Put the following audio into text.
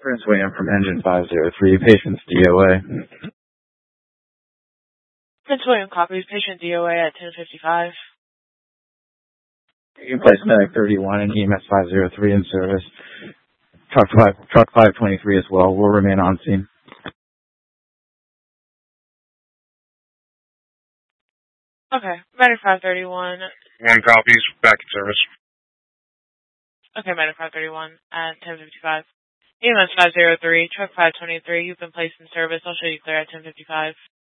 Prince William from Engine 503, patient's DOA. Prince William copies, patient DOA at 10:55. You can place Medic 31 and EMS 503 in service. Truck 523 as well will remain on scene. Okay, Medic 531. One copies, back in service. Okay, Medic 531 at 10:55. EMS 503, truck 523, you've been placed in service. I'll show you clear at 10:55.